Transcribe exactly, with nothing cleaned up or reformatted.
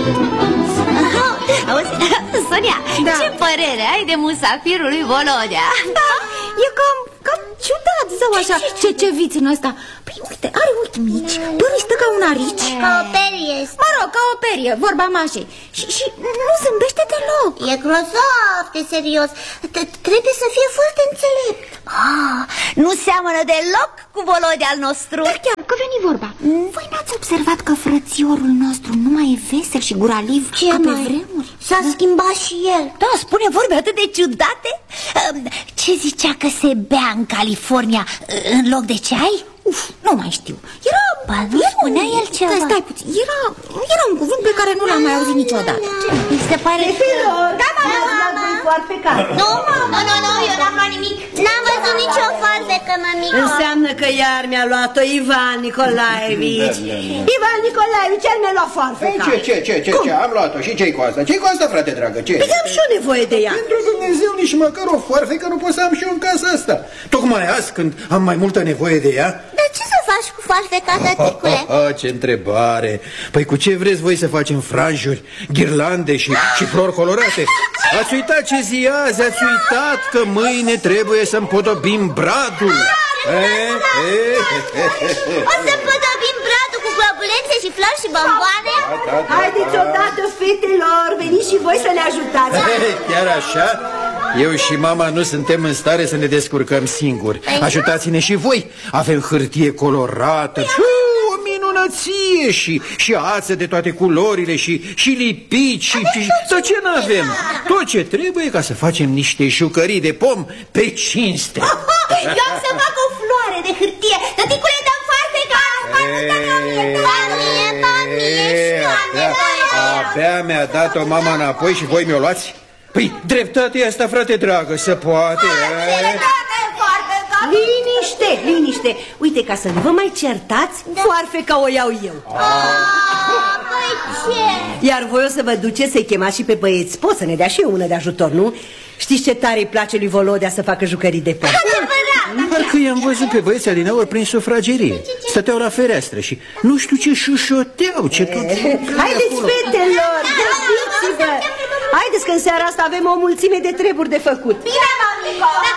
Auzi, Sonia, da. Ce părere ai de musafirul lui Volodea? Da, e cam, cam ciudat, zău așa. Ce, ce viț în ăsta? Păi uite, are ochi mici, părul stă ca un arici. Ca o perie. Mă rog, ca o perie, vorba mașei. Și, și nu zâmbește deloc. E grozav de serios. Trebuie să fie foarte înțelept. Ah, nu seamănă deloc cu Volodea al nostru. Dar chiar că veni vorba, voi n-ați observat că frățiorul nostru nu mai e vesel și guraliv ca pe vremuri? S-a schimbat și el. Da, spune vorbe atât de ciudate. Ce zicea că se bea în California în loc de ceai? Uf, nu mai știu. Era... Ba, nu spunea el ceva. Stai, stai puțin, era, era un cuvânt pe care nu l-am mai auzit niciodată. Mi se pare că... Da, mama! Nu, nu, nu, nu, eu n-am luat nimic. N-am văzut nicio farfecă, mămică. Înseamnă că iar mi-a luat-o Ivan Nicolaevici. Ivan Nicolaevici, el mi-a luat farfeca. Ce, ce, ce, ce, ce, am luat-o. Și ce-i cu asta? Ce-i cu asta, frate dragă, ce? Păi am și eu nevoie de ea. Pentru Dumnezeu, nici măcar o foarfecă nu pot să am și eu în casa asta. Tocmai azi, când am mai multă nevoie de ea. Dar ce să faci cu farfeca, tăticule? Ce întrebare! Păi cu ce vreți voi să facem franjuri, ghirlande și, și flori colorate? Ați uitat ce zi azi? Ați uitat că mâine trebuie să împodobim bradul? O să împodobim bradul cu globulețe și flori și bomboane? Haideți odată, fetelor, veniți și voi să ne ajutați. Chiar așa? Eu și mama nu suntem în stare să ne descurcăm singuri. Ajutați-ne și voi. Avem hârtie colorată și o minunăție și, și ață de toate culorile și, și lipici și, și tot ce n-avem. Tot ce trebuie ca să facem niște jucării de pom pe cinste. Eu am să fac o floare de hârtie. Tăticule, dăm farfeca. Mie, mie, Abia mi-a dat-o mama înapoi și voi mi-o luați? Păi, dreptate asta, frate dragă, se poate. Liniște, liniște. Uite, ca să nu vă mai certați, foarfeca o iau eu. Păi ce? Iar voi o să vă duceți să-i chemați și pe băieți. Pot să ne dea și eu una de ajutor, nu? Știți ce tare îi place lui Volodea să facă jucării de pom? Parcă i-am văzut pe băieții adineauri prin sufragerie. Stăteau la fereastră și nu știu ce șușoteau, ce tot... Haideți, fetelor, grăbiți-vă! Haideți că în seara asta avem o mulțime de treburi de făcut. Bine, mămică! Dar